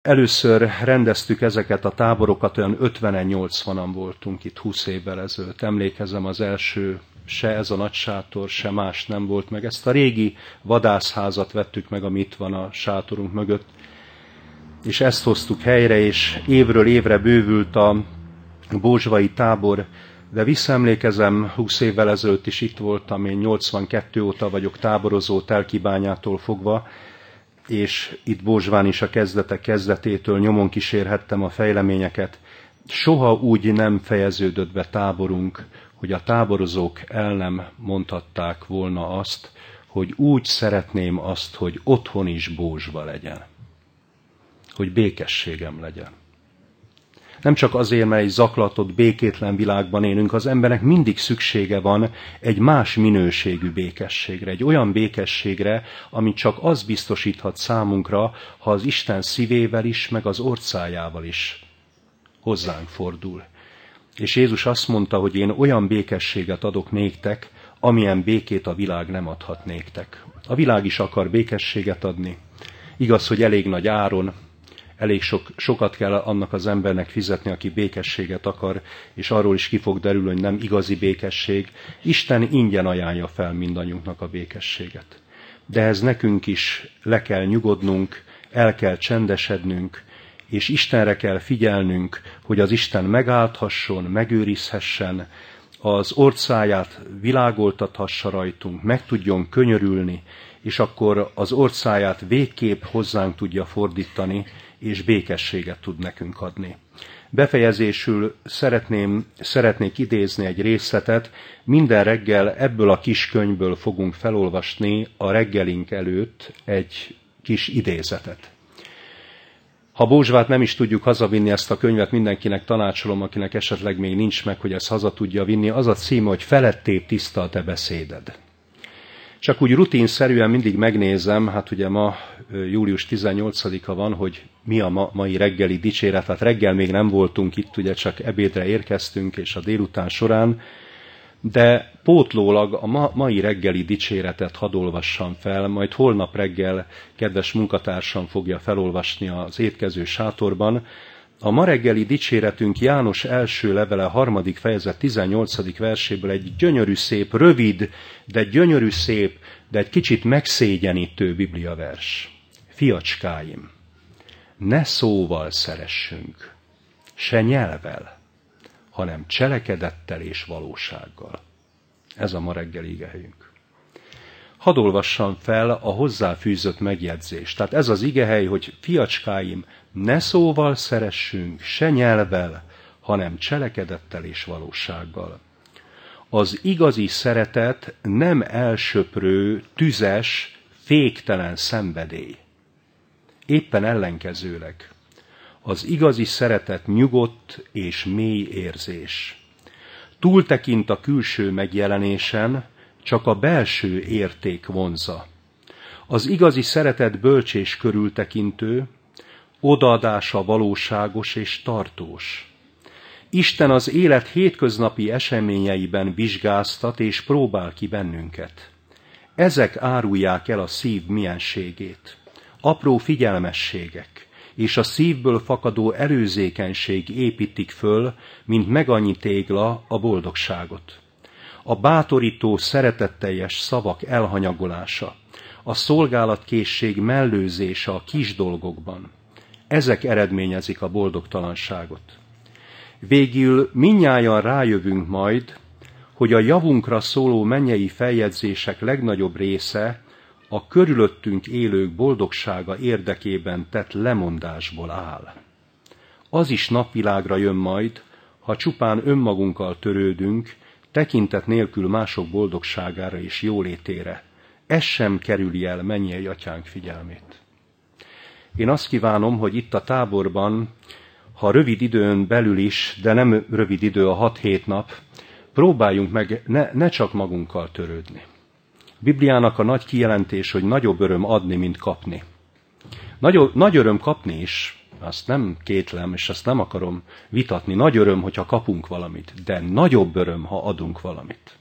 Először rendeztük ezeket a táborokat, olyan 50-80-an voltunk itt 20 évvel ezelőtt. Emlékezem, az első se ez a nagy sátor, se más nem volt meg. Ezt a régi vadászházat vettük meg, ami itt van a sátorunk mögött, és ezt hoztuk helyre, és évről évre bővült a bózsvai tábor, de visszaemlékezem, 20 évvel ezelőtt is itt voltam, én 82 óta vagyok táborozó Telkibányától fogva, és itt Bózsván is a kezdetek kezdetétől nyomon kísérhettem a fejleményeket. Soha úgy nem fejeződött be táborunk, hogy a táborozók el nem mondhatták volna azt, hogy úgy szeretném azt, hogy otthon is Bózsva legyen. Hogy békességem legyen. Nem csak azért, mert egy zaklatott, békétlen világban élünk, az embernek mindig szüksége van egy más minőségű békességre, egy olyan békességre, amit csak az biztosíthat számunkra, ha az Isten szívével is, meg az orcájával is hozzánk fordul. És Jézus azt mondta, hogy én olyan békességet adok néktek, amilyen békét a világ nem adhat néktek. A világ is akar békességet adni. Igaz, hogy elég nagy áron, elég sokat kell annak az embernek fizetni, aki békességet akar, és arról is ki fog derülni, hogy nem igazi békesség. Isten ingyen ajánlja fel mindannyiunknak a békességet. De ez nekünk is le kell nyugodnunk, el kell csendesednünk, és Istenre kell figyelnünk, hogy az Isten megáldhasson, megőrizhessen, az orcáját világoltathassa rajtunk, meg tudjon könyörülni, és akkor az orcáját végképp hozzánk tudja fordítani, és békességet tud nekünk adni. Befejezésül szeretnék idézni egy részletet. Minden reggel ebből a kis könyvből fogunk felolvasni a reggelink előtt egy kis idézetet. Ha Bózsvát nem is tudjuk hazavinni ezt a könyvet, mindenkinek tanácsolom, akinek esetleg még nincs meg, hogy ezt haza tudja vinni, az a címe, hogy felettébb tiszta a te beszéded. Csak úgy rutinszerűen mindig megnézem, hát ugye ma július 18-a van, hogy mi a mai reggeli dicséret, hát reggel még nem voltunk itt, ugye csak ebédre érkeztünk, és a délután során, de pótlólag a mai reggeli dicséretet hadd olvassam fel, majd holnap reggel kedves munkatársam fogja felolvasni az étkező sátorban. A ma reggeli dicséretünk János első levele 3. fejezet 18. verséből egy gyönyörű szép, rövid, de gyönyörű szép, de egy kicsit megszégyenítő bibliavers. Fiacskáim, ne szóval szeressünk, se nyelvvel, hanem cselekedettel és valósággal. Ez a ma reggeli igehelyünk. Hadd olvassam fel a hozzáfűzött megjegyzést. Tehát ez az igehely, hogy fiacskáim, ne szóval szeressünk, se nyelvvel, hanem cselekedettel és valósággal. Az igazi szeretet nem elsöprő, tüzes, féktelen szenvedély. Éppen ellenkezőleg. Az igazi szeretet nyugodt és mély érzés. Túltekint a külső megjelenésen, csak a belső érték vonzza. Az igazi szeretet bölcs és körültekintő, odaadása valóságos és tartós. Isten az élet hétköznapi eseményeiben vizsgáztat és próbál ki bennünket. Ezek árulják el a szív mienségét, apró figyelmességek, és a szívből fakadó előzékenység építik föl, mint megannyi tégla a boldogságot. A bátorító, szeretetteljes szavak elhanyagolása, a szolgálatkészség mellőzése a kis dolgokban, ezek eredményezik a boldogtalanságot. Végül mindnyájan rájövünk majd, hogy a javunkra szóló mennyei feljegyzések legnagyobb része a körülöttünk élők boldogsága érdekében tett lemondásból áll. Az is napvilágra jön majd, ha csupán önmagunkkal törődünk, tekintet nélkül mások boldogságára és jólétére. Ez sem kerüli el mennyei atyánk figyelmét. Én azt kívánom, hogy itt a táborban, ha rövid időn belül is, de nem rövid idő a 6-7 nap, próbáljunk meg ne csak magunkkal törődni. Bibliának a nagy kijelentés, hogy nagyobb öröm adni, mint kapni. Nagy öröm kapni is, azt nem kétlem, és azt nem akarom vitatni. Nagy öröm, hogyha kapunk valamit, de nagyobb öröm, ha adunk valamit.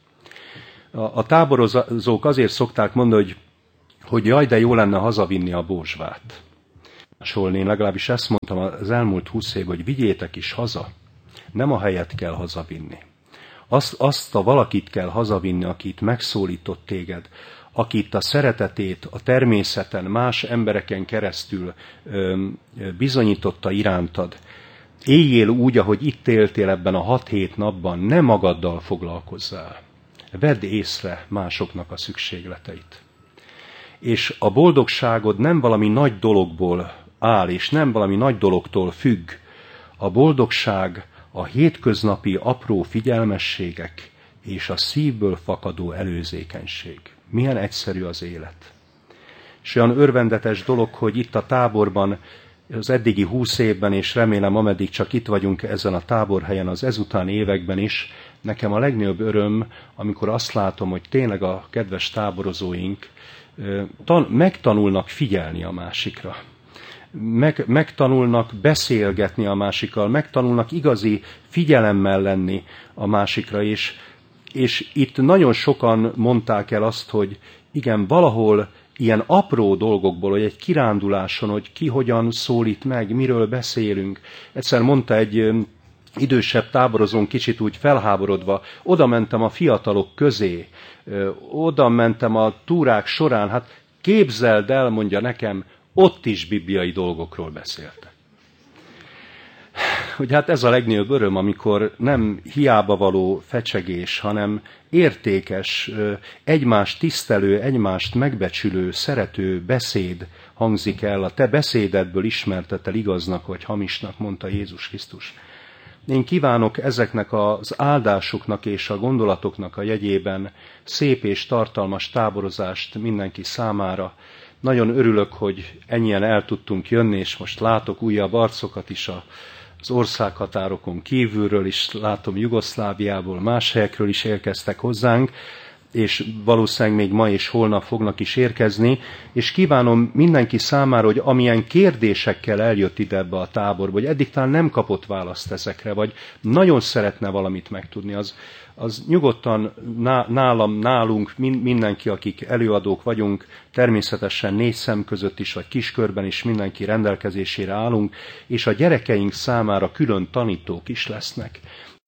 A táborozók azért szokták mondani, hogy jaj, de jó lenne hazavinni a Bózsvát. másolni, én legalábbis ezt mondtam az elmúlt 20 évben, hogy vigyétek is haza. Nem a helyet kell hazavinni. Azt a valakit kell hazavinni, aki itt megszólított téged, aki itt a szeretetét a természeten, más embereken keresztül bizonyította irántad. Éljél úgy, ahogy itt éltél ebben a 6-7 napban, ne magaddal foglalkozzál. Vedd észre másoknak a szükségleteit. És a boldogságod nem valami nagy dologból áll, és nem valami nagy dologtól függ. A boldogság a hétköznapi apró figyelmességek és a szívből fakadó előzékenység. Milyen egyszerű az élet. És olyan örvendetes dolog, hogy itt a táborban az eddigi 20 évben, és remélem ameddig csak itt vagyunk ezen a táborhelyen az ezután években is, nekem a legnagyobb öröm, amikor azt látom, hogy tényleg a kedves táborozóink megtanulnak figyelni a másikra. Megtanulnak beszélgetni a másikkal, megtanulnak igazi figyelemmel lenni a másikra, és itt nagyon sokan mondták el azt, hogy igen, valahol ilyen apró dolgokból, hogy egy kiránduláson, hogy ki hogyan szólít meg, miről beszélünk. Egyszer mondta egy idősebb táborozón kicsit úgy felháborodva, oda mentem a fiatalok közé, oda mentem a túrák során, hát képzeld el, mondja nekem, ott is bibliai dolgokról beszéltek. Hogy hát ez a legnagyobb öröm, amikor nem hiába való fecsegés, hanem értékes, egymást tisztelő, egymást megbecsülő, szerető beszéd hangzik el. A te beszédedből ismertet el igaznak vagy hamisnak, mondta Jézus Krisztus. Én kívánok ezeknek az áldásoknak és a gondolatoknak a jegyében szép és tartalmas táborozást mindenki számára. Nagyon örülök, hogy ennyien el tudtunk jönni, és most látok újabb arcokat is az országhatárokon kívülről is, látom Jugoszláviából, más helyekről is érkeztek hozzánk, és valószínűleg még ma és holnap fognak is érkezni, és kívánom mindenki számára, hogy amilyen kérdésekkel eljött ide ebbe a táborba, vagy eddig talán nem kapott választ ezekre, vagy nagyon szeretne valamit megtudni, az nyugodtan nálunk, mindenki, akik előadók vagyunk, természetesen 4 szem között is, vagy kiskörben is mindenki rendelkezésére állunk, és a gyerekeink számára külön tanítók is lesznek.